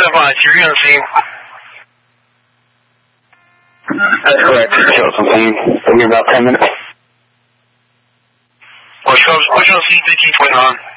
话，其实用心。 That's correct. So something maybe about 10 minutes. What shall CCT 20 on?